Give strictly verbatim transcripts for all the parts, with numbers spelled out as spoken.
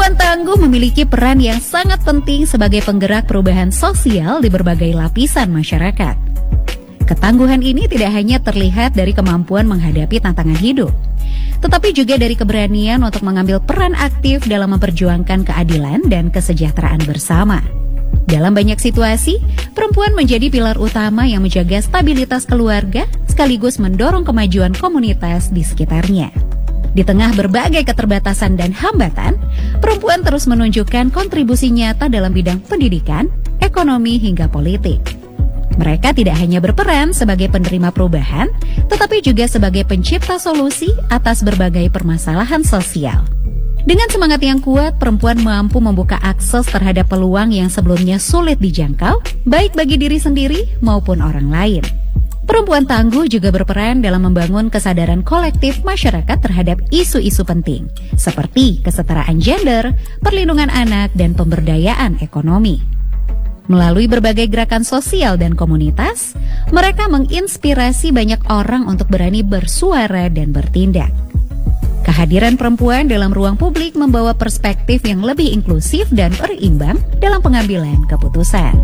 Perempuan tangguh memiliki peran yang sangat penting sebagai penggerak perubahan sosial di berbagai lapisan masyarakat. Ketangguhan ini tidak hanya terlihat dari kemampuan menghadapi tantangan hidup, tetapi juga dari keberanian untuk mengambil peran aktif dalam memperjuangkan keadilan dan kesejahteraan bersama. Dalam banyak situasi, perempuan menjadi pilar utama yang menjaga stabilitas keluarga sekaligus mendorong kemajuan komunitas di sekitarnya. Di tengah berbagai keterbatasan dan hambatan, perempuan terus menunjukkan kontribusi nyata dalam bidang pendidikan, ekonomi, hingga politik. Mereka tidak hanya berperan sebagai penerima perubahan, tetapi juga sebagai pencipta solusi atas berbagai permasalahan sosial. Dengan semangat yang kuat, perempuan mampu membuka akses terhadap peluang yang sebelumnya sulit dijangkau, baik bagi diri sendiri maupun orang lain. Perempuan tangguh juga berperan dalam membangun kesadaran kolektif masyarakat terhadap isu-isu penting, seperti kesetaraan gender, perlindungan anak, dan pemberdayaan ekonomi. Melalui berbagai gerakan sosial dan komunitas, mereka menginspirasi banyak orang untuk berani bersuara dan bertindak. Kehadiran perempuan dalam ruang publik membawa perspektif yang lebih inklusif dan berimbang dalam pengambilan keputusan.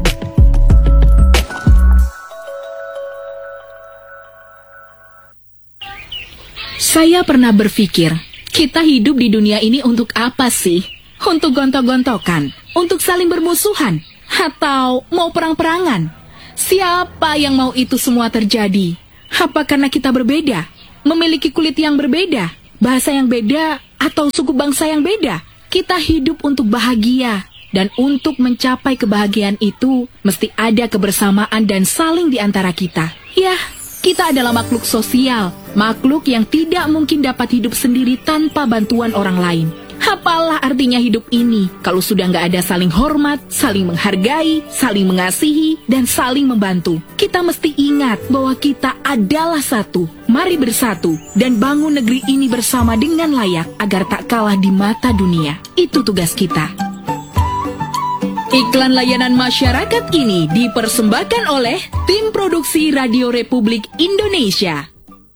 Saya pernah berpikir, kita hidup di dunia ini untuk apa sih? Untuk gontok-gontokan? Untuk saling bermusuhan? Atau mau perang-perangan? Siapa yang mau itu semua terjadi? Apa karena kita berbeda? Memiliki kulit yang berbeda? Bahasa yang beda? Atau suku bangsa yang beda? Kita hidup untuk bahagia. Dan untuk mencapai kebahagiaan itu, mesti ada kebersamaan dan saling di antara kita. Ya, kita adalah makhluk sosial, makhluk yang tidak mungkin dapat hidup sendiri tanpa bantuan orang lain. Apalah artinya hidup ini kalau sudah nggak ada saling hormat, saling menghargai, saling mengasihi, dan saling membantu. Kita mesti ingat bahwa kita adalah satu. Mari bersatu dan bangun negeri ini bersama dengan layak agar tak kalah di mata dunia. Itu tugas kita. Iklan layanan masyarakat ini dipersembahkan oleh tim produksi Radio Republik Indonesia.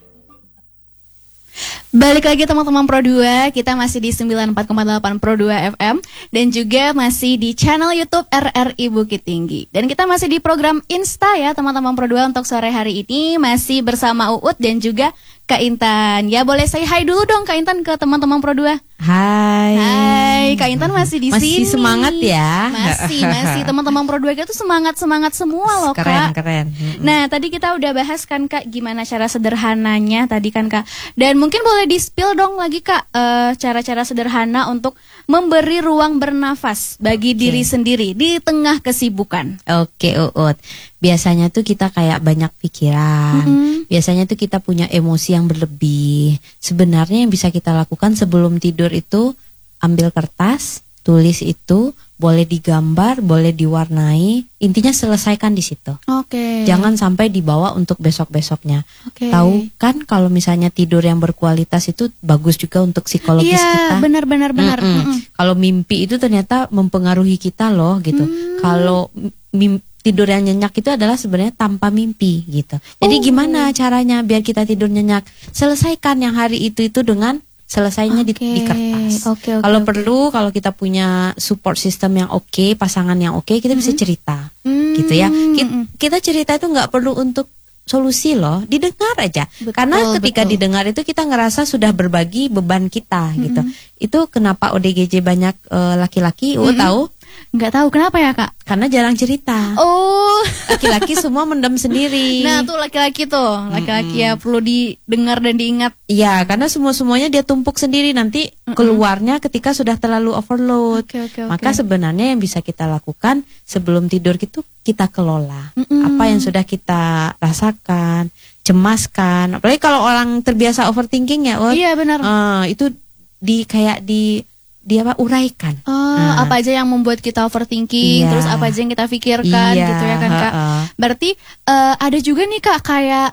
Balik lagi teman-teman Pro dua, kita masih di sembilan puluh empat koma delapan Pro dua F M dan juga masih di channel YouTube R R I Bukit Tinggi. Dan kita masih di program Insta ya teman-teman Pro dua untuk sore hari ini, masih bersama Uut dan juga Kak Intan. Ya boleh say hi dulu dong Kak Intan ke teman-teman Pro dua. Hai. Hai, Kak Intan masih di masih sini. Masih semangat ya. Masih, masih teman-teman Pro dua itu semangat-semangat semua loh keren, Kak. Keren, keren. Nah, tadi kita udah bahas kan Kak gimana cara sederhananya tadi kan Kak. Dan mungkin boleh di-spill dong lagi Kak uh, cara-cara sederhana untuk memberi ruang bernafas bagi okay. diri sendiri di tengah kesibukan. Oke, okay, Uut. Biasanya tuh kita kayak banyak pikiran. Mm-hmm. Biasanya tuh kita punya emosi yang berlebih. Sebenarnya yang bisa kita lakukan sebelum tidur itu ambil kertas, tulis itu, boleh digambar, boleh diwarnai. Intinya selesaikan di situ. Oke. Okay. Jangan sampai dibawa untuk besok-besoknya. Okay. Tahu kan kalau misalnya tidur yang berkualitas itu bagus juga untuk psikologis yeah, kita. Iya, benar-benar benar. Kalau mimpi itu ternyata mempengaruhi kita loh gitu. Mm. Kalau mimpi tidur yang nyenyak itu adalah sebenarnya tanpa mimpi gitu. Jadi oh. gimana caranya biar kita tidur nyenyak? Selesaikan yang hari itu itu dengan selesainya okay. di, di kertas. Okay, okay, kalau okay. perlu, kalau kita punya support system yang oke, okay, pasangan yang oke, okay, kita mm-hmm. bisa cerita, mm-hmm. gitu ya. Kita, kita cerita itu nggak perlu untuk solusi loh, didengar aja. Betul, karena ketika betul. didengar itu kita ngerasa sudah berbagi beban kita mm-hmm. gitu. Itu kenapa O D G J banyak uh, laki-laki, mm-hmm. oh tahu? Nggak tahu kenapa ya Kak? Karena jarang cerita. Oh, laki-laki semua mendem sendiri. Nah tuh laki-laki tuh, laki-laki mm-hmm. ya perlu didengar dan diingat. Iya, karena semua-semuanya dia tumpuk sendiri nanti mm-hmm. keluarnya ketika sudah terlalu overload. Okay, okay, okay. Maka sebenarnya yang bisa kita lakukan sebelum tidur itu kita kelola mm-hmm. apa yang sudah kita rasakan, cemaskan. Apalagi kalau orang terbiasa overthinking ya, oh, iya benar. Uh, itu di kayak di dia apa uraikan. Oh, nah. apa aja yang membuat kita overthinking, iya. terus apa aja yang kita pikirkan iya, gitu ya kan Kak. Uh-uh. Berarti uh, ada juga nih Kak kayak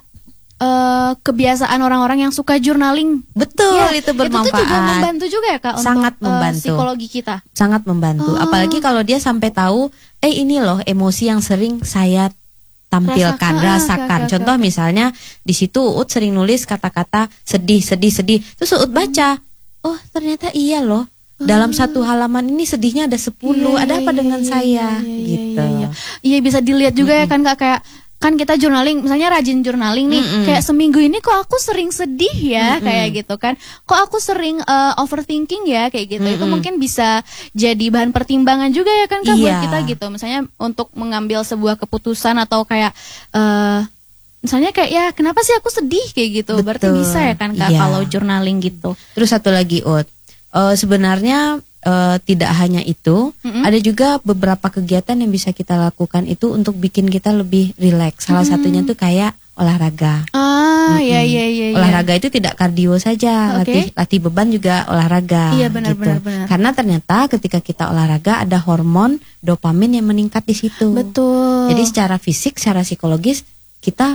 uh, kebiasaan orang-orang yang suka journaling. Betul, ya, itu bermanfaat. Itu tuh juga membantu juga ya Kak sangat untuk membantu. Uh, psikologi kita. Sangat membantu. Oh. Apalagi kalau dia sampai tahu, eh ini loh emosi yang sering saya tampilkan, rasakan. rasakan. Okay, okay, Contoh okay. misalnya di situ Uut sering nulis kata-kata sedih, sedih, sedih. Terus Uut baca, oh ternyata iya loh. dalam satu halaman ini sedihnya ada sepuluh, Iya, ada apa iya, dengan iya, saya iya, gitu. Iya, iya. Iya, bisa dilihat juga ya kan Kak, kayak kan kita journaling, misalnya rajin journaling nih, Mm-mm. kayak seminggu ini kok aku sering sedih ya, Mm-mm. kayak gitu kan, kok aku sering uh, overthinking ya, kayak gitu. Mm-mm. Itu mungkin bisa jadi bahan pertimbangan juga ya kan Kak, buat Iya. kita gitu, misalnya untuk mengambil sebuah keputusan atau kayak uh, misalnya kayak ya kenapa sih aku sedih kayak gitu. Berarti Betul. bisa ya kan Kak Iya. kalau journaling gitu. Terus satu lagi Ut, Eh, sebenarnya eh, tidak hanya itu, Mm-mm. ada juga beberapa kegiatan yang bisa kita lakukan itu untuk bikin kita lebih rileks. Salah satunya tuh kayak olahraga. Ah, iya Mm-mm. iya iya. iya. Olahraga itu tidak kardio saja, Oke. latih latih beban juga olahraga. Iya, benar, gitu. benar, benar. Karena ternyata ketika kita olahraga ada hormon dopamin yang meningkat di situ. Betul. Jadi secara fisik, secara psikologis kita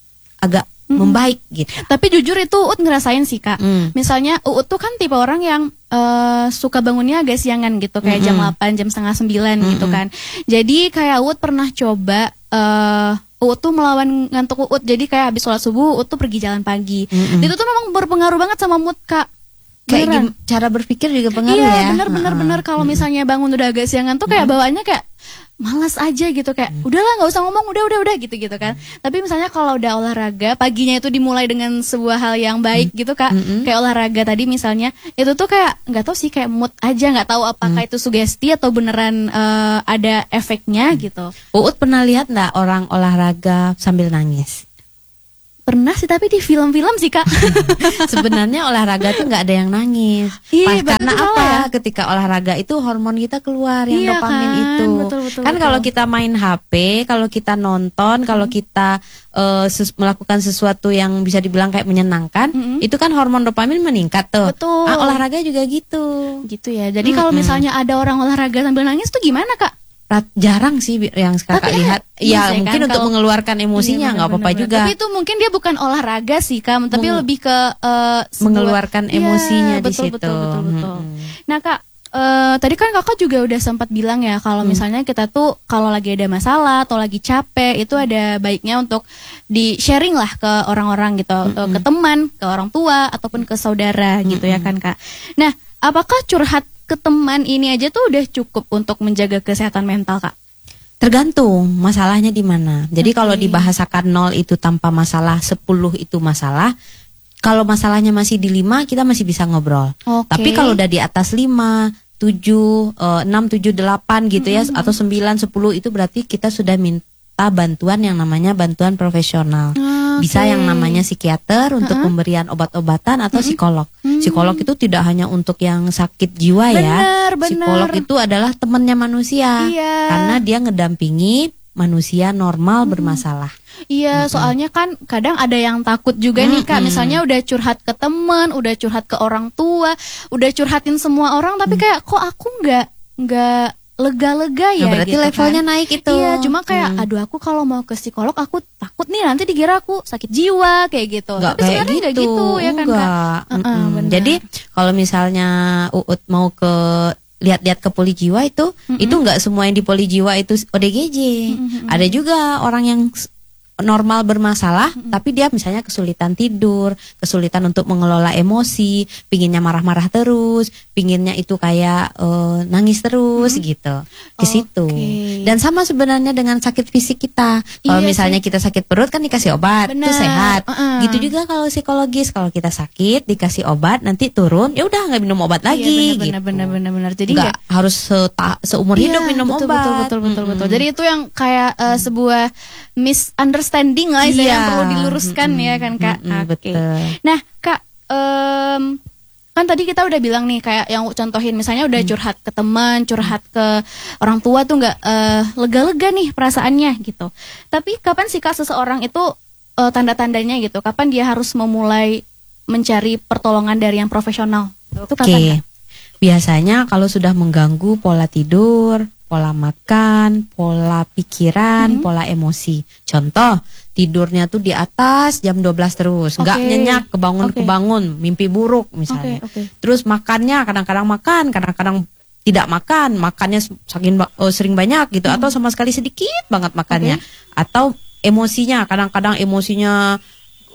agak Mm-mm. membaik gitu. Tapi jujur itu Uut ngerasain sih Kak. Mm. Misalnya Uut tuh kan tipe orang yang eh, suka bangunnya agak siangan gitu, kayak jam Mm-mm. delapan, jam setengah sembilan gitu Mm-mm. kan. Jadi kayak Uut pernah coba eh Uut tuh melawan ngantuk Uut. Jadi kayak habis sholat subuh Uut tuh pergi jalan pagi. Mm-mm. Itu tuh memang berpengaruh banget sama mood Kak. Kayak Beneran. gim- cara berpikir juga pengaruh Iya, ya. bener bener Heeh. bener. Kalau misalnya bangun udah agak siangan tuh kayak bawaannya kayak malas aja gitu, kayak udahlah nggak usah ngomong, udah udah udah gitu gitu kan. Tapi misalnya kalau udah olahraga paginya itu dimulai dengan sebuah hal yang baik gitu Kak, Mm-mm. kayak olahraga tadi misalnya, itu tuh kayak nggak tahu sih, kayak mood aja, nggak tahu apakah itu sugesti atau beneran eh, ada efeknya gitu. Uut pernah lihat nggak orang olahraga sambil nangis? Pernah sih, tapi di film-film sih Kak. Sebenarnya olahraga tuh nggak ada yang nangis. Iya, Pas- betul karena salah apa? ya. Ketika olahraga itu hormon kita keluar yang Iya dopamin kan, itu. betul, betul, kan betul. kalau kita main H P, kalau kita nonton, kalau kita eh, ses- melakukan sesuatu yang bisa dibilang kayak menyenangkan, Mm-mm. itu kan hormon dopamin meningkat tuh. Betul. Ah, olahraga juga gitu. Gitu ya. Jadi kalau Mm-mm. misalnya ada orang olahraga sambil nangis tuh gimana Kak? Rat- Jarang sih bi- yang kakak Tapi lihat. ada, Ya bisa mungkin kan, untuk kalau- mengeluarkan emosinya Iya, nggak apa-apa benar-benar. juga. Tapi itu mungkin dia bukan olahraga sih Kak, tapi Meng- lebih ke eh, sebuah- mengeluarkan Iya, emosinya di betul, situ. Betul betul betul. Mm-mm. Nah Kak, eh, tadi kan Kakak juga udah sempat bilang ya kalau Hmm. misalnya kita tuh kalau lagi ada masalah atau lagi capek itu ada baiknya untuk di sharing lah ke orang-orang gitu, atau ke teman, ke orang tua ataupun ke saudara gitu ya kan Kak. Nah, apakah curhat ke teman ini aja tuh udah cukup untuk menjaga kesehatan mental Kak? Tergantung masalahnya di mana. Jadi Oke. kalau dibahasakan nol itu tanpa masalah, sepuluh itu masalah. Kalau masalahnya masih di lima, kita masih bisa ngobrol. Oke. Tapi kalau udah di atas lima, tujuh, enam, tujuh, delapan gitu ya, atau sembilan, sepuluh itu berarti kita sudah minta bantuan yang namanya bantuan profesional. Ah, Bisa oke. yang namanya psikiater untuk pemberian obat-obatan atau psikolog. Psikolog itu tidak hanya untuk yang sakit jiwa ya. Benar, benar. Psikolog itu adalah temannya manusia. Iya. Karena dia ngedampingi manusia normal bermasalah. Iya, soalnya kan kadang ada yang takut juga nih Kak. Misalnya udah curhat ke teman, udah curhat ke orang tua, udah curhatin semua orang, tapi kayak kok aku nggak nggak lega-lega ya. Nah, berarti gitu levelnya kan. naik itu. Iya, cuma kayak aduh aku kalau mau ke psikolog aku takut nih nanti dikira aku sakit jiwa kayak gitu. Nggak tapi kayak sebenarnya nggak gitu ya kan Kak. Enggak. Heeh, Mm-mm. benar. Jadi kalau misalnya Uut mau ke lihat-lihat ke poli jiwa itu, itu nggak semua yang di poli jiwa itu O D G J. Ada juga orang yang s- normal bermasalah, tapi dia misalnya kesulitan tidur, kesulitan untuk mengelola emosi, pinginnya marah-marah terus, pinginnya itu kayak eh, nangis terus gitu, di situ. Oke. Dan sama sebenarnya dengan sakit fisik kita. Kalau Iya misalnya kita sakit perut kan dikasih obat, itu Benar. sehat. Uh-uh. Gitu juga kalau psikologis, kalau kita sakit dikasih obat, nanti turun, ya udah nggak minum obat lagi. Iya, benar, gitu. benar, benar, benar. Jadi nggak nggak harus seta- seumur hidup Iya, minum betul, obat. Betul, betul, betul, Mm-mm. betul. Jadi itu yang kayak eh, sebuah misunderstanding lah istilahnya, Iya. yang perlu diluruskan ya kan Kak. Mm-mm, Oke. betul. Nah Kak, em, kan tadi kita udah bilang nih kayak yang contohin misalnya udah curhat ke teman, curhat ke orang tua tuh nggak eh, lega-lega nih perasaannya gitu. Tapi kapan sih Kak seseorang itu eh, tanda-tandanya gitu? Kapan dia harus memulai mencari pertolongan dari yang profesional? Itu Oke. kapan Kak? Biasanya kalau sudah mengganggu pola tidur, pola makan, pola pikiran, pola emosi. Contoh, tidurnya tuh di atas jam dua belas terus, nggak Oke. nyenyak, kebangun-kebangun, mimpi buruk misalnya. Oke, oke. Terus makannya kadang-kadang makan, kadang-kadang tidak makan, makannya saking ba- oh, sering banyak gitu, atau sama sekali sedikit banget makannya. Atau emosinya, kadang-kadang emosinya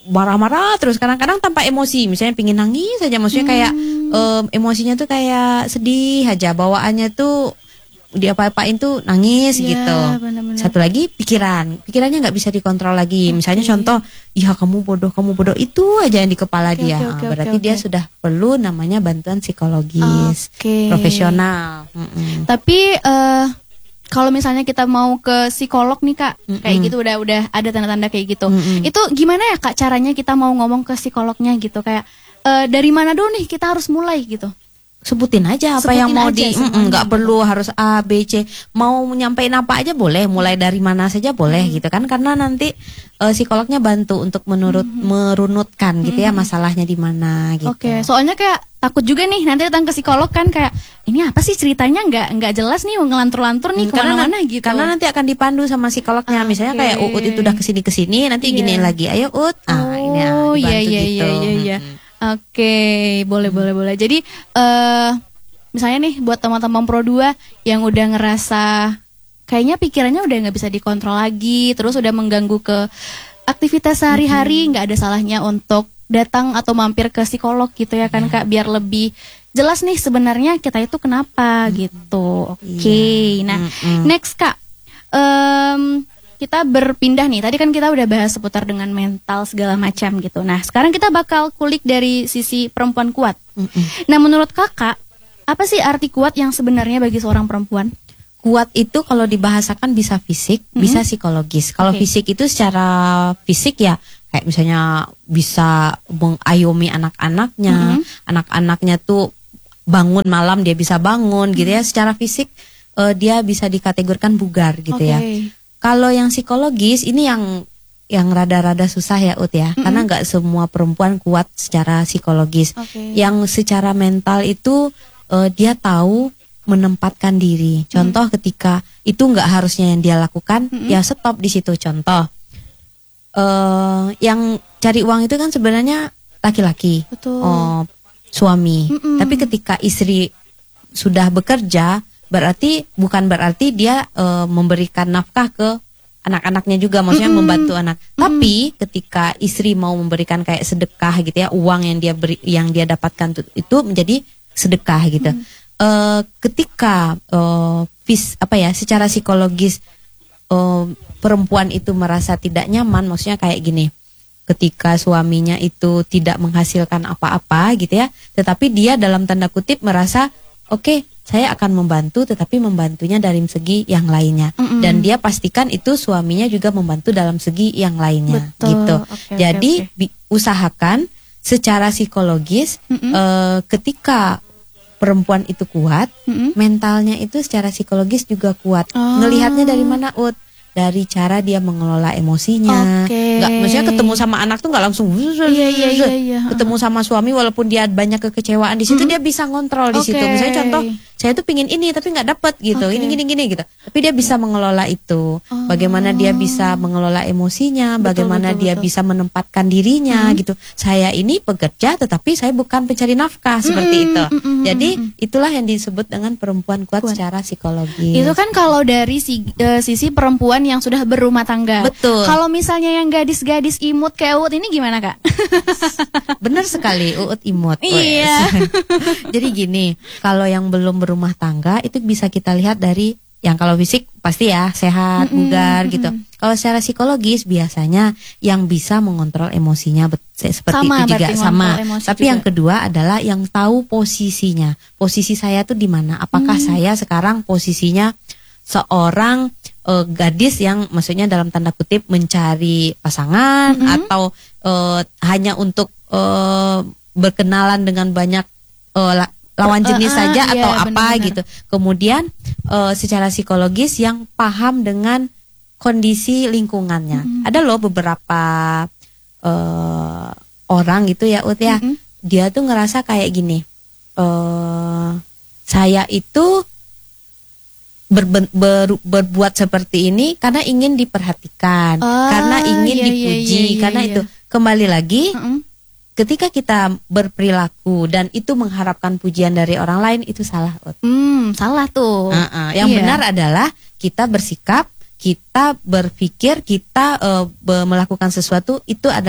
marah-marah terus, kadang-kadang tanpa emosi, misalnya pingin nangis saja, maksudnya kayak um, emosinya tuh kayak sedih aja, bawaannya tuh dia apa-apain tuh nangis Ya, gitu. benar-benar. Satu lagi pikiran, pikirannya nggak bisa dikontrol lagi. Oke. Misalnya contoh, ya kamu bodoh, kamu bodoh, itu aja yang di kepala Oke, dia. oke, Nah, oke, berarti oke, dia oke. sudah perlu namanya bantuan psikologis, Oke. profesional. Mm-mm. Tapi eh kalau misalnya kita mau ke psikolog nih Kak, kayak Mm-mm. gitu udah udah ada tanda-tanda kayak gitu. Mm-mm. Itu gimana ya Kak caranya kita mau ngomong ke psikolognya gitu, kayak eh, dari mana dulu nih kita harus mulai gitu? Sebutin aja apa Sebutin yang mau aja di, semuanya mm-mm, nggak gitu. perlu harus A, B, C. Mau nyampein apa aja boleh, mulai dari mana saja boleh gitu kan, karena nanti eh, psikolognya bantu untuk menurut merunutkan gitu ya masalahnya di mana gitu. Oke, soalnya kayak takut juga nih nanti datang ke psikolog kan kayak ini apa sih ceritanya nggak nggak jelas nih ngelantur-lantur nih Hmm, karena, kemana-mana nan- gitu. karena nanti akan dipandu sama psikolognya. Misalnya Oke. kayak Uut itu udah kesini kesini, nanti Iya. giniin lagi, ayo Ut, ah ini ah, Oh dibantu iya iya gitu. iya iya iya. Mm-mm. Oke, boleh boleh boleh. Jadi eh misalnya nih buat teman-teman Pro dua yang udah ngerasa kayaknya pikirannya udah nggak bisa dikontrol lagi, terus udah mengganggu ke aktivitas sehari-hari, nggak ada salahnya untuk datang atau mampir ke psikolog gitu ya kan Kak, biar lebih jelas nih sebenarnya kita itu kenapa gitu. Oke, nah Mm-mm. next Kak, Em, kita berpindah nih. Tadi kan kita udah bahas seputar dengan mental segala macam gitu. Nah, sekarang kita bakal kulik dari sisi perempuan kuat. Mm-mm. Nah, menurut Kakak, apa sih arti kuat yang sebenarnya bagi seorang perempuan? Kuat itu kalau dibahasakan bisa fisik, Mm-mm. bisa psikologis. Kalau Oke. fisik itu secara fisik ya kayak misalnya bisa mengayomi anak-anaknya, Mm-mm. anak-anaknya tuh bangun malam dia bisa bangun gitu ya. Secara fisik eh, dia bisa dikategorikan bugar gitu Oke. ya. Kalau yang psikologis ini yang yang rada-rada susah ya Ut ya, Mm-mm. karena nggak semua perempuan kuat secara psikologis. Oke. Yang secara mental itu eh, dia tahu menempatkan diri. Contoh ketika itu nggak harusnya yang dia lakukan, Mm-mm. ya stop di situ. Contoh, eh yang cari uang itu kan sebenarnya laki-laki, Betul. oh, suami. Mm-mm. Tapi ketika istri sudah bekerja, berarti bukan berarti dia eh, memberikan nafkah ke anak-anaknya juga, maksudnya Mm-mm. membantu anak. Tapi ketika istri mau memberikan kayak sedekah gitu ya, uang yang dia beri, yang dia dapatkan tu- itu menjadi sedekah gitu. Eh, ketika eh, fis apa ya, secara psikologis eh, perempuan itu merasa tidak nyaman, maksudnya kayak gini. Ketika suaminya itu tidak menghasilkan apa-apa gitu ya, tetapi dia dalam tanda kutip merasa oke, saya akan membantu, tetapi membantunya dari segi yang lainnya. Mm-mm. Dan dia pastikan itu suaminya juga membantu dalam segi yang lainnya. Betul. Gitu. Oke, Jadi oke, oke. bi- usahakan secara psikologis Mm-mm. eh, ketika perempuan itu kuat, Mm-mm. mentalnya itu secara psikologis juga kuat. Oh. Ngelihatnya dari mana, Ut? Dari cara dia mengelola emosinya. Oke. Nggak, maksudnya ketemu sama anak tuh nggak langsung Iya, iya, iya, iya. ketemu sama suami walaupun dia banyak kekecewaan di situ, dia bisa ngontrol di situ. Oke. Misalnya contoh, saya tuh pingin ini tapi nggak dapet gitu, Oke. ini gini gini gitu. Tapi dia bisa mengelola itu. Bagaimana dia bisa mengelola emosinya, Betul, bagaimana betul, dia betul. bisa menempatkan dirinya gitu. Saya ini pekerja tetapi saya bukan pencari nafkah seperti itu. Jadi itulah yang disebut dengan perempuan kuat, Kuat. secara psikologis. Itu kan kalau dari si, eh, sisi perempuan yang sudah berumah tangga. Betul. Kalau misalnya yang gadis-gadis imut kayak Uut ini gimana Kak? Benar sekali, Uut imut. Iya. Wes. Jadi gini, kalau yang belum berumah tangga itu bisa kita lihat dari yang kalau fisik pasti ya sehat, bugar gitu. Kalau secara psikologis biasanya yang bisa mengontrol emosinya bet- se- seperti Sama, itu juga berarti sama. ngontrol emosi Tapi juga. yang kedua adalah yang tahu posisinya. Posisi saya tuh di mana? Apakah Mm. saya sekarang posisinya seorang eh, gadis yang maksudnya dalam tanda kutip mencari pasangan, atau eh, hanya untuk eh, berkenalan dengan banyak eh, la- lawan Eh, jenis eh, saja iya, atau apa benar-benar. gitu. Kemudian eh, secara psikologis yang paham dengan kondisi lingkungannya. Ada loh beberapa eh, orang gitu ya Ut ya, Mm-mm. dia tuh ngerasa kayak gini, eh saya itu berben- ber- berbuat seperti ini karena ingin diperhatikan, Ah, karena ingin iya, iya, dipuji, iya, iya, karena iya. itu kembali lagi. Mm-mm. Ketika kita berperilaku dan itu mengharapkan pujian dari orang lain, itu salah. Ut. Hmm, salah tuh. Uh-uh. Yang Iya. benar adalah kita bersikap, kita berpikir, kita uh, be- melakukan sesuatu itu adalah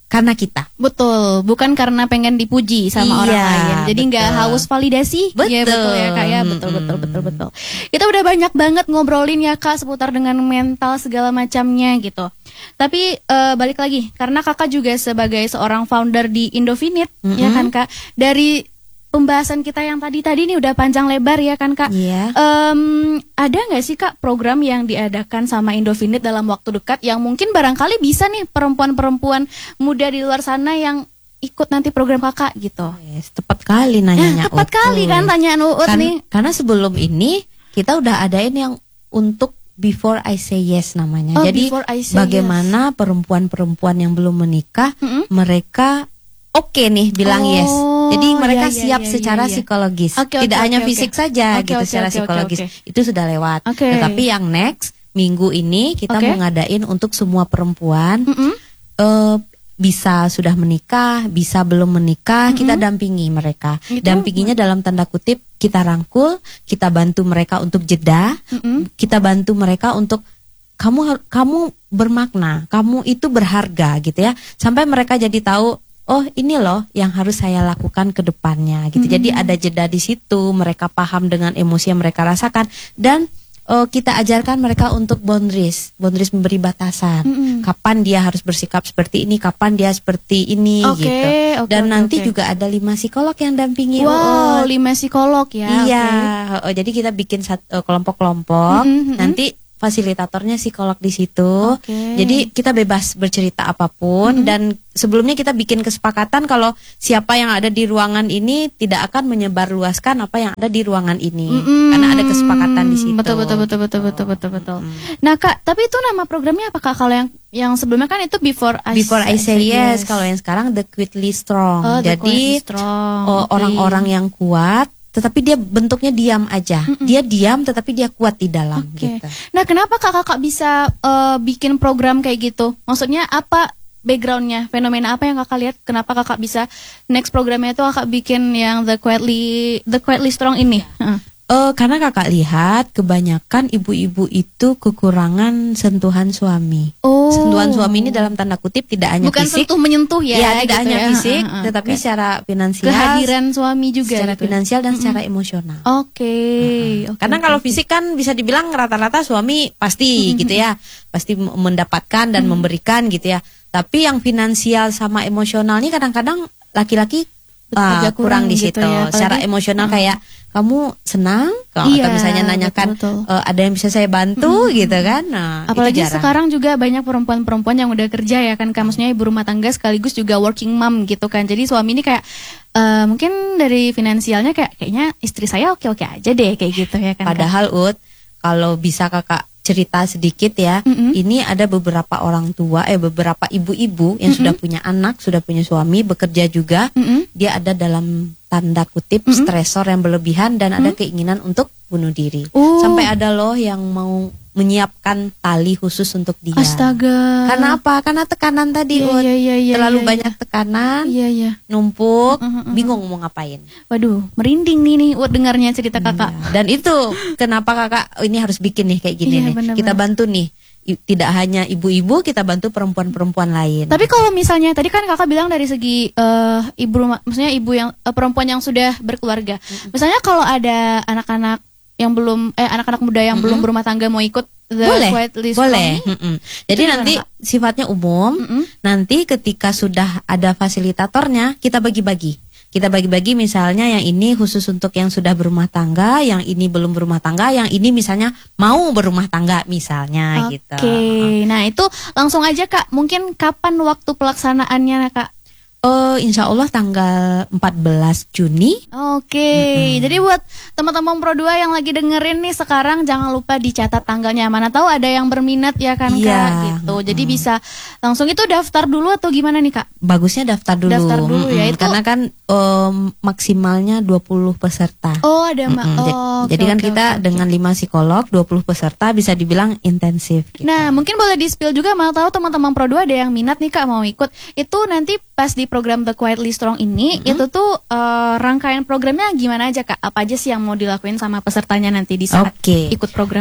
karena kita. Betul, bukan karena pengen dipuji sama Iya, orang lain. Jadi nggak betul. haus validasi. Betul. Ya, betul ya Kak ya. Betul, betul, betul, betul. Kita udah banyak banget ngobrolin ya Kak seputar dengan mental segala macamnya gitu. Tapi uh, balik lagi, karena Kakak juga sebagai seorang founder di Indofinite, mm-hmm. ya kan Kak. Dari pembahasan kita yang tadi-tadi nih udah panjang lebar ya kan Kak. Iya. Um, ada nggak sih Kak program yang diadakan sama Indofinite dalam waktu dekat yang mungkin barangkali bisa nih perempuan-perempuan muda di luar sana yang ikut nanti program Kakak gitu? Yes, tepat kali nanyanya. Nah, tepat Uut. kali kan tanyaan Uut Kan, nih. Karena sebelum ini kita udah adain yang untuk Before I Say Yes namanya. Oh, Jadi Before I Say bagaimana yes. perempuan-perempuan yang belum menikah, mm-hmm. mereka oke okay nih bilang oh, yes. Jadi mereka iya, iya, siap iya, secara iya. psikologis, Okay, tidak okay, hanya okay, fisik okay. saja Okay, gitu okay, secara okay, psikologis. okay, okay. Itu sudah lewat. Okay. Tetapi yang next minggu ini kita Okay. mau ngadain untuk semua perempuan. Mm-hmm. Uh, bisa sudah menikah, bisa belum menikah, mm-hmm. kita dampingi mereka. Gitu? Dampinginya dalam tanda kutip kita rangkul, kita bantu mereka untuk jeda, mm-hmm. kita bantu mereka untuk kamu kamu bermakna, kamu itu berharga gitu ya. Sampai mereka jadi tahu, oh ini loh yang harus saya lakukan ke depannya gitu. Mm-hmm. Jadi ada jeda di situ, mereka paham dengan emosi yang mereka rasakan dan Uh, kita ajarkan mereka untuk boundaries, boundaries memberi batasan. Mm-hmm. Kapan dia harus bersikap seperti ini, kapan dia seperti ini, okay, gitu. Okay, Dan okay, nanti okay. juga ada lima psikolog yang dampingi. Wow, lima psikolog ya. Iya, okay. uh, jadi kita bikin satu, uh, kelompok-kelompok. Mm-hmm. Nanti fasilitatornya psikolog di situ. Okay. Jadi kita bebas bercerita apapun mm-hmm. dan sebelumnya kita bikin kesepakatan kalau siapa yang ada di ruangan ini tidak akan menyebarluaskan apa yang ada di ruangan ini. Mm-hmm. Karena ada kesepakatan di situ. Betul betul betul betul betul betul betul. Mm-hmm. Nah, Kak, tapi itu nama programnya apa Kak? Kalau yang yang sebelumnya kan itu Before I Before I Say Yes. Yes. Kalau yang sekarang The Quietly Strong. Oh, The Jadi Quietly Strong. Oh, okay. orang-orang yang kuat tetapi dia bentuknya diam aja. Mm-mm. Dia diam tetapi dia kuat di dalam okay. gitu. Nah, kenapa Kakak bisa uh, bikin program kayak gitu? Maksudnya apa backgroundnya? Fenomena apa yang Kakak lihat? Kenapa Kakak bisa next programnya itu Kakak bikin yang The Quietly The Quietly Strong ini? Uh. Uh, karena Kakak lihat kebanyakan ibu-ibu itu kekurangan sentuhan suami. Oh. Sentuhan suami ini dalam tanda kutip tidak hanya bukan fisik. sentuh menyentuh ya. Ya, tidak gitu hanya ya. fisik, uh, uh, uh. tetapi okay. secara finansial, kehadiran suami juga. Secara gitu. finansial dan secara mm-hmm. emosional. Oke. Okay. Uh-huh. Okay, Karena okay, kalau okay. fisik kan bisa dibilang rata-rata suami pasti mm-hmm. gitu ya, pasti mendapatkan dan mm-hmm. memberikan gitu ya. Tapi yang finansial sama emosionalnya kadang-kadang laki-laki uh, kurang, kurang di situ. Gitu ya. Secara emosional hmm. kayak kamu senang, kalau iya, atau misalnya nanyakan betul, betul. Uh, ada yang bisa saya bantu hmm. gitu kan. Nah, apalagi itu sekarang juga banyak perempuan-perempuan yang udah kerja ya kan, maksudnya ibu rumah tangga sekaligus juga working mom gitu kan. Jadi suami ini kayak uh, mungkin dari finansialnya kayak kayaknya istri saya oke-oke aja deh kayak gitu ya kan. Padahal Ut, kalau bisa Kakak cerita sedikit ya, mm-hmm. ini ada beberapa orang tua, eh beberapa ibu-ibu yang mm-hmm. sudah punya anak, sudah punya suami, bekerja juga, mm-hmm. dia ada dalam tanda kutip mm-hmm. stresor yang berlebihan dan mm-hmm. ada keinginan untuk bunuh diri. Uh. Sampai ada loh yang mau menyiapkan tali khusus untuk dia. Astaga. Karena apa? Karena tekanan tadi, yeah, Ut. Yeah, yeah, yeah, terlalu yeah, banyak yeah. tekanan, yeah, yeah. numpuk, uh, uh, uh, bingung mau ngapain. Waduh, merinding nih nih Ut dengarnya cerita kakak. Yeah. Dan itu kenapa kakak ini harus bikin nih kayak gini yeah, nih. bener, kita bener. bantu nih. Tidak hanya ibu-ibu, kita bantu perempuan-perempuan lain. Tapi kalau misalnya tadi kan kakak bilang dari segi uh, ibu rumah, maksudnya ibu yang uh, perempuan yang sudah berkeluarga. Mm-hmm. Misalnya kalau ada anak-anak yang belum, eh anak-anak muda yang mm-hmm. belum berumah tangga mau ikut The boleh, Quietly boleh. Strong, Mm-mm. Jadi nanti gimana, sifatnya umum. Mm-mm. Nanti ketika sudah ada fasilitatornya, kita bagi-bagi. Kita bagi-bagi misalnya yang ini khusus untuk yang sudah berumah tangga, yang ini belum berumah tangga, yang ini misalnya mau berumah tangga misalnya okay. gitu. Oke, nah itu langsung aja Kak, mungkin kapan waktu pelaksanaannya Kak? Oh, insya Allah tanggal empat belas Juni. Oke, mm-hmm. jadi buat teman-teman Pro dua yang lagi dengerin nih sekarang jangan lupa dicatat tanggalnya. Mana tahu ada yang berminat ya kan yeah. Kak gitu. Mm-hmm. Jadi bisa langsung itu daftar dulu atau gimana nih Kak? Bagusnya daftar dulu. Daftar dulu mm-hmm. ya itu. Karena kan um, maksimalnya dua puluh peserta. Oh, ada ma- mm-hmm. oh, Jadi okay, kan okay, kita okay, dengan lima psikolog, dua puluh peserta bisa dibilang intensif gitu. Nah, mungkin boleh di-spill juga, mau tahu teman-teman Pro dua ada yang minat nih Kak mau ikut. Itu nanti pas di program The Quietly Strong ini, mm-hmm. itu tuh uh, rangkaian programnya gimana aja Kak? Apa aja sih yang mau dilakuin sama pesertanya nanti di saat okay. ikut program?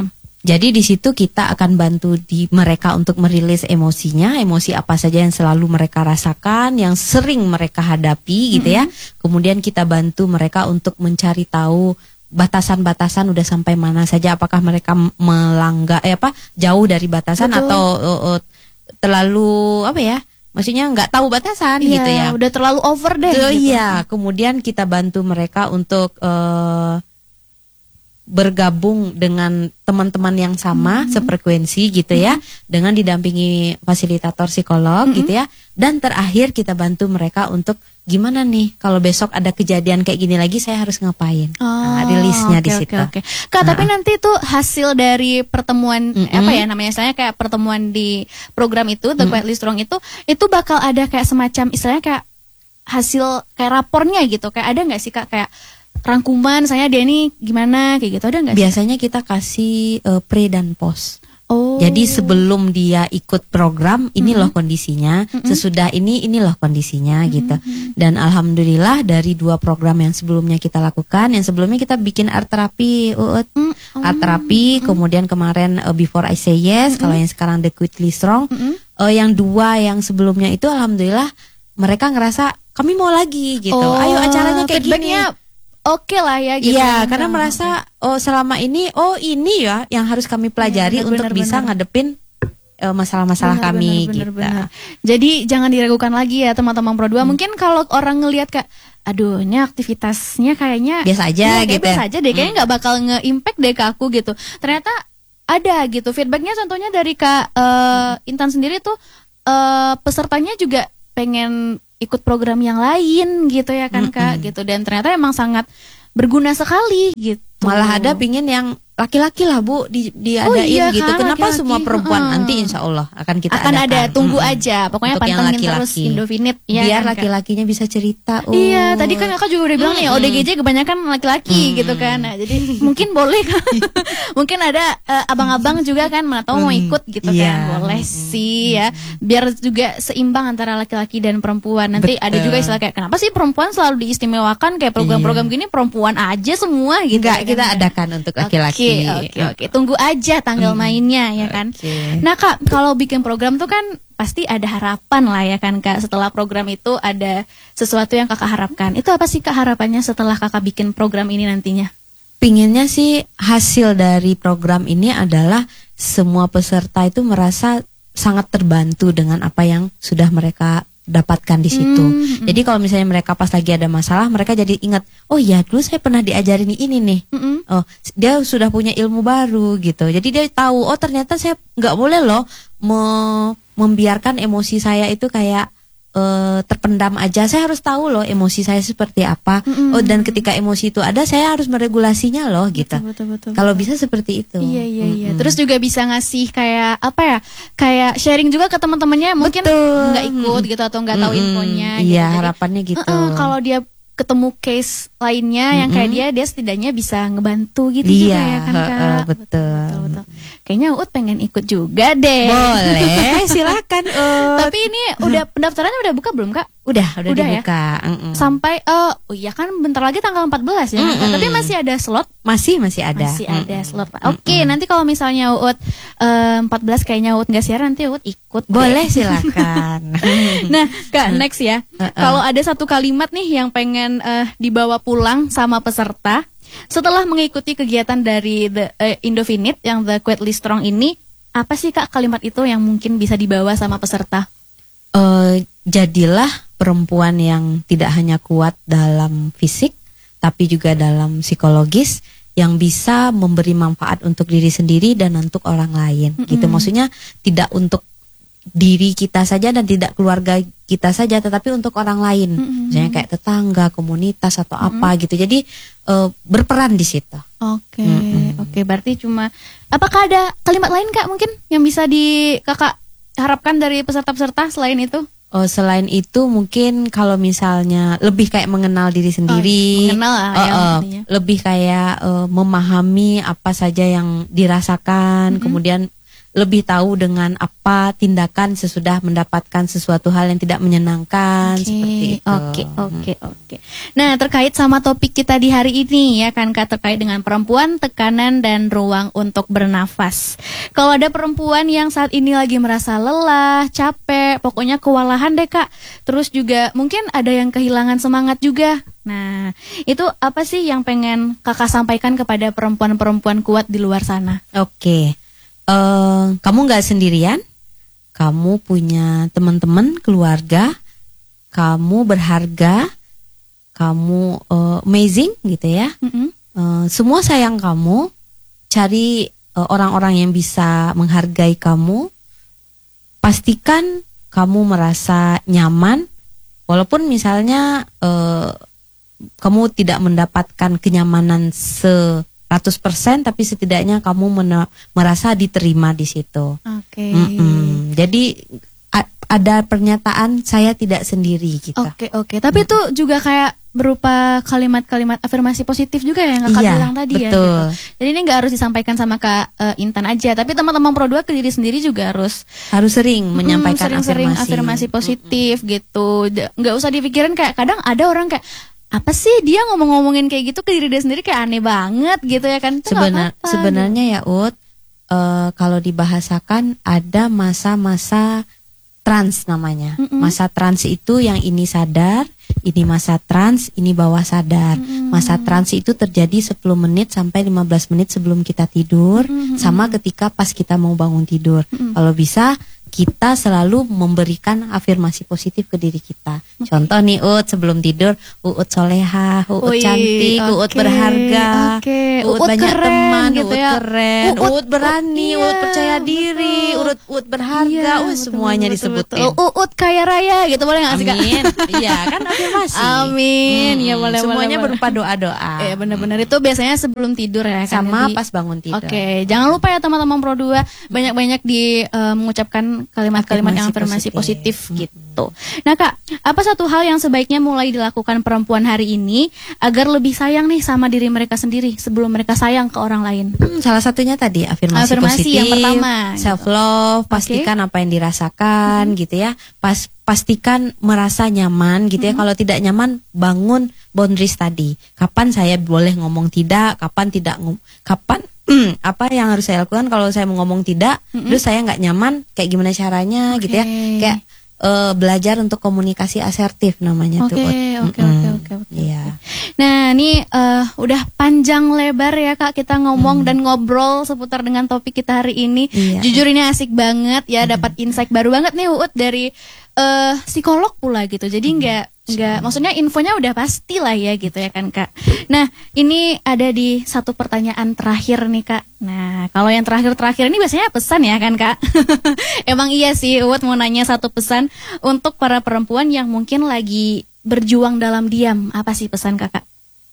Jadi di situ kita akan bantu di mereka untuk merilis emosinya, emosi apa saja yang selalu mereka rasakan, yang sering mereka hadapi gitu ya. Kemudian kita bantu mereka untuk mencari tahu batasan-batasan udah sampai mana saja, apakah mereka melanggar eh apa jauh dari batasan Betul. atau uh, uh, terlalu apa ya? Maksudnya nggak tahu batasan iya, gitu ya. Udah terlalu over deh. Tuh, gitu. Iya, kemudian kita bantu mereka untuk uh, bergabung dengan teman-teman yang sama, mm-hmm. sefrekuensi gitu ya, mm-hmm. dengan didampingi fasilitator psikolog mm-hmm. gitu ya. Dan terakhir kita bantu mereka untuk gimana nih kalau besok ada kejadian kayak gini lagi saya harus ngapain. Oh, nah, rilisnya okay, di situ. Oke, okay, okay. Kak, nah. tapi nanti tuh hasil dari pertemuan mm-hmm. apa ya namanya, misalnya kayak pertemuan di program itu The mm-hmm. Quietly Strong itu itu bakal ada kayak semacam istilahnya kayak hasil kayak rapornya gitu. Kayak ada nggak sih Kak kayak rangkuman saya dia ini gimana kayak gitu, ada nggak? Biasanya kita kasih uh, pre dan post. Oh. Jadi sebelum dia ikut program ini mm-hmm. loh kondisinya, mm-hmm. sesudah ini ini loh kondisinya mm-hmm. gitu. Dan alhamdulillah dari dua program yang sebelumnya kita lakukan, yang sebelumnya kita bikin art terapi, uh, mm-hmm. art terapi, mm-hmm. kemudian kemarin uh, Before I Say Yes, mm-hmm. kalau yang sekarang The Quietly Strong, mm-hmm. uh, yang dua yang sebelumnya itu alhamdulillah mereka ngerasa kami mau lagi gitu. Oh, ayo acaranya kayak gini. Oke lah ya gitu. Iya, karena merasa oh selama ini oh ini ya yang harus kami pelajari ya, bener, untuk bener, bisa bener. ngadepin uh, masalah-masalah bener, kami bener, gitu. Bener, bener. Jadi jangan diragukan lagi ya teman-teman Pro dua. Hmm. Mungkin kalau orang ngelihat kayak aduh ini aktivitasnya kayaknya biasa aja ya, gitu. Biasa aja deh, kayaknya nggak hmm. bakal nge-impact deh ke aku gitu. Ternyata ada gitu feedbacknya, contohnya dari Kak uh, Intan sendiri tuh uh, pesertanya juga pengen ikut program yang lain gitu ya kan mm-hmm. Kak gitu, dan ternyata emang sangat berguna sekali gitu. Malah ada pingin yang laki-laki lah Bu di, diadain oh, iya, gitu. Kan, Kenapa laki-laki? semua perempuan? Hmm. Nanti insya Allah akan kita akan adakan. ada, tunggu hmm. aja. Pokoknya untuk pantengin laki-laki. terus Indofinit ya. Biar kan, laki-lakinya bisa cerita. Oh. Iya, tadi kan Kakak juga udah bilang nih, O D G J kebanyakan laki-laki hmm. gitu kan. Nah, jadi mungkin boleh kan. Mungkin ada uh, abang-abang juga kan mana tahu hmm. mau ikut gitu yeah. kan. Boleh hmm. sih ya. Biar juga seimbang antara laki-laki dan perempuan. Nanti Betul. ada juga istilah kayak kenapa sih perempuan selalu diistimewakan, kayak program-program gini perempuan aja semua gitu. Enggak, kan, kita kan? adakan untuk laki-laki. Oke, oke, oke. Tunggu aja tanggal hmm. mainnya ya kan. Okay. Nah Kak, kalau bikin program tuh kan pasti ada harapan lah ya kan Kak. Setelah program itu ada sesuatu yang Kakak harapkan. Itu apa sih Kak harapannya setelah Kakak bikin program ini nantinya? Pinginnya sih hasil dari program ini adalah semua peserta itu merasa sangat terbantu dengan apa yang sudah mereka dapatkan di situ. Mm-hmm. Jadi kalau misalnya mereka pas lagi ada masalah, mereka jadi ingat, oh ya dulu saya pernah diajarin ini nih. Mm-hmm. Oh dia sudah punya ilmu baru gitu. Jadi dia tahu, oh ternyata saya nggak boleh loh me- membiarkan emosi saya itu kayak uh, terpendam aja. Saya harus tahu loh emosi saya seperti apa. Mm-hmm. Oh dan ketika emosi itu ada, saya harus meregulasinya loh gitu. Betul, betul, betul, kalau bisa seperti itu. Iya iya iya. Mm-hmm. Terus juga bisa ngasih kayak apa ya? Kayak sharing juga ke teman-temannya, mungkin nggak ikut gitu atau nggak tahu mm-hmm. infonya. Iya gitu. harapannya gitu. Uh-uh, kalau dia ketemu case lainnya mm-hmm. yang kayak dia, dia setidaknya bisa ngebantu gitu iya, juga ya kan Kak. Uh, uh, betul. betul, betul. Kayaknya Uut pengen ikut juga deh. Boleh, silakan. Uh. Tapi ini udah pendaftarannya udah buka belum Kak? Udah, udah, udah Ya? dibuka. Mm-mm. Sampai uh, oh iya kan bentar lagi tanggal empat belas ya. Mm-mm. Tapi masih ada slot? Masih, masih ada. Masih Mm-mm. ada slot. Oke, okay, nanti kalau misalnya Uut uh, empat belas kayaknya Uut enggak siaran, nanti Uut ikut. Boleh, deh. Silakan. Nah, Kak, next ya. Uh-uh. Kalau ada satu kalimat nih yang pengen uh, dibawa pulang sama peserta setelah mengikuti kegiatan dari the uh, Indofinit yang The Quietly Strong ini, apa sih Kak kalimat itu yang mungkin bisa dibawa sama peserta? Uh, jadilah perempuan yang tidak hanya kuat dalam fisik, tapi juga dalam psikologis, yang bisa memberi manfaat untuk diri sendiri dan untuk orang lain. Mm-hmm. Gitu, maksudnya tidak untuk diri kita saja dan tidak keluarga kita saja, tetapi untuk orang lain, mm-hmm. misalnya kayak tetangga, komunitas atau mm-hmm. apa gitu. Jadi uh, berperan di situ. Oke, okay. mm-hmm. oke. Okay, berarti cuma. Apakah ada kalimat lain Kak mungkin yang bisa di Kakak harapkan dari peserta-peserta selain itu? Oh, selain itu mungkin kalau misalnya lebih kayak mengenal diri sendiri, oh, mengenal lah, uh, ya, uh, lebih kayak uh, memahami apa saja yang dirasakan, mm-hmm. kemudian lebih tahu dengan apa tindakan sesudah mendapatkan sesuatu hal yang tidak menyenangkan, Oke, seperti itu. Oke, oke, oke. Nah, terkait sama topik kita di hari ini ya kan Kak, terkait dengan perempuan, tekanan dan ruang untuk bernafas. Kalau ada perempuan yang saat ini lagi merasa lelah, capek, pokoknya kewalahan deh Kak. Terus juga mungkin ada yang kehilangan semangat juga. Nah, itu apa sih yang pengen Kakak sampaikan kepada perempuan-perempuan kuat di luar sana? Oke. Uh, kamu nggak sendirian, kamu punya teman-teman, keluarga, kamu berharga, kamu uh, amazing gitu ya. Mm-hmm. uh, semua sayang kamu, cari uh, orang-orang yang bisa menghargai kamu, pastikan kamu merasa nyaman, walaupun misalnya uh, kamu tidak mendapatkan kenyamanan se seratus persen, tapi setidaknya kamu mena- merasa diterima di situ. Oke. Okay. Jadi a- ada pernyataan saya tidak sendiri gitu. Oke, okay, oke. Okay. Tapi itu mm-hmm. juga kayak berupa kalimat-kalimat afirmasi positif juga ya yang Kakak iya, bilang tadi betul. ya. Gitu. Jadi ini nggak harus disampaikan sama Kak uh, Intan aja, tapi teman-teman Pro dua ke diri sendiri juga harus harus sering menyampaikan hmm, sering-sering afirmasi. afirmasi positif mm-hmm. gitu. Nggak usah dipikirin kayak kadang ada orang kayak apa sih dia ngomong-ngomongin kayak gitu ke diri dia sendiri kayak aneh banget gitu ya kan. Sebenar, sebenarnya ya Ut, uh, kalau dibahasakan ada masa-masa trans namanya. Mm-mm. Masa trans itu yang ini sadar, ini masa trans, ini bawah sadar. Mm-mm. Masa trans itu terjadi sepuluh menit sampai lima belas menit sebelum kita tidur, mm-mm. sama ketika pas kita mau bangun tidur. Mm-mm. Kalau bisa kita selalu memberikan afirmasi positif ke diri kita. Okay. Contoh nih Ut, sebelum tidur, Uut soleha, Uut Ui, cantik, okay. Uut berharga, okay. Uut, Uut banyak keren, teman, gitu Uut ya. keren, Uut, Uut berani, iya, Uut percaya diri, Uut, Uut berharga, iya, Uut semuanya betul, disebutin. Betul. Uut kaya raya gitu boleh nggak sih Kak? Amin, iya kan afirmasi. Amin, hmm, ya boleh. Semuanya boleh, berupa doa-doa. Iya benar-benar itu biasanya sebelum tidur ya kan. Sama pas bangun tidur. Oke, okay. Jangan lupa ya teman-teman Pro dua banyak-banyak di uh, mengucapkan kalimat-kalimat afirmasi positif, positif gitu. Nah Kak, apa satu hal yang sebaiknya mulai dilakukan perempuan hari ini agar lebih sayang nih sama diri mereka sendiri sebelum mereka sayang ke orang lain? Hmm, salah satunya tadi afirmasi, afirmasi positif, yang pertama, self love, gitu. Pastikan Okay. apa yang dirasakan hmm. gitu ya. Pas pastikan merasa nyaman gitu ya. Hmm. Kalau tidak nyaman, bangun boundaries tadi. Kapan saya boleh ngomong tidak, kapan tidak ngom- kapan apa yang harus saya lakukan kalau saya mau ngomong tidak, mm-hmm. terus saya nggak nyaman, kayak gimana caranya, okay. gitu ya, kayak uh, belajar untuk komunikasi asertif namanya okay, tuh. Oke oke oke oke. Iya. Nah ini uh, udah panjang lebar ya Kak kita ngomong mm. dan ngobrol seputar dengan topik kita hari ini. Iya. Jujur ini asik banget ya, mm. dapat insight baru banget nih Uut dari uh, psikolog pula gitu. Jadi nggak mm. Enggak, maksudnya infonya udah pasti lah ya gitu ya kan Kak. Nah ini ada di satu pertanyaan terakhir nih Kak. Nah kalau yang terakhir-terakhir ini biasanya pesan ya kan Kak. Emang iya sih Uut mau nanya satu pesan untuk para perempuan yang mungkin lagi berjuang dalam diam. Apa sih pesan Kakak?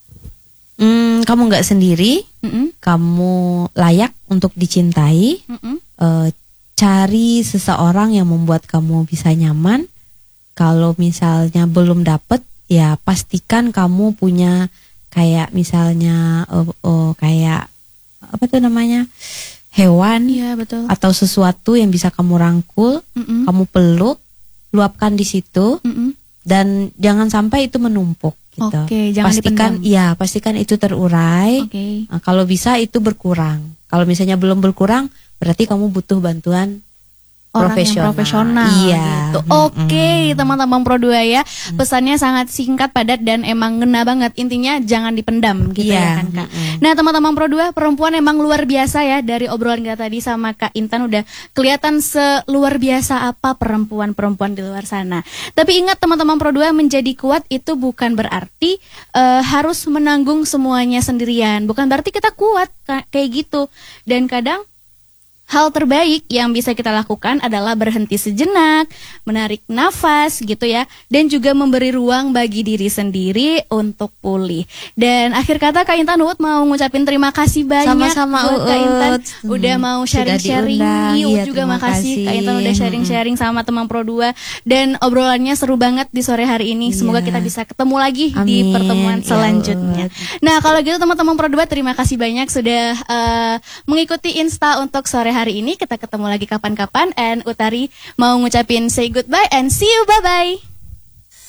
Hmm, kamu nggak sendiri, mm-mm. kamu layak untuk dicintai. Uh, cari seseorang yang membuat kamu bisa nyaman. Kalau misalnya belum dapet, ya pastikan kamu punya kayak misalnya uh, uh, kayak apa tuh namanya hewan, ya, betul. Atau sesuatu yang bisa kamu rangkul, mm-mm. kamu peluk, luapkan di situ, mm-mm. dan jangan sampai itu menumpuk. Gitu. Oke, jangan pastikan, dipendam. ya pastikan itu terurai. Okay. Nah, kalau bisa itu berkurang. Kalau misalnya belum berkurang, berarti kamu butuh bantuan orang profesional. yang profesional iya. gitu. Oke, okay, teman-teman Pro dua ya. Pesannya sangat singkat, padat dan emang ngena banget. Intinya jangan dipendam gitu iya. ya kan Kak. Mm-hmm. Nah, teman-teman Pro dua, perempuan emang luar biasa ya. Dari obrolan kita tadi sama Kak Intan udah kelihatan seluar biasa apa perempuan-perempuan di luar sana. Tapi ingat teman-teman Pro dua, menjadi kuat itu bukan berarti uh, harus menanggung semuanya sendirian. Bukan berarti kita kuat kayak gitu. Dan kadang hal terbaik yang bisa kita lakukan adalah berhenti sejenak, menarik nafas gitu ya, dan juga memberi ruang bagi diri sendiri untuk pulih. Dan akhir kata Kak Intan, Uut mau ngucapin terima kasih banyak. Sama-sama buat Kak Intan hmm, udah mau sharing-sharing. Uut iya, juga makasih kasih. Kak Intan udah sharing-sharing sama teman Pro dua, dan obrolannya seru banget di sore hari ini. Iya. Semoga kita bisa ketemu lagi Amin. di pertemuan selanjutnya. Ya, nah kalau gitu teman-teman Pro dua, terima kasih banyak sudah uh, mengikuti Insta untuk sore hari hari ini. Kita ketemu lagi kapan-kapan. And Utari mau ngucapin say goodbye and see you, bye-bye.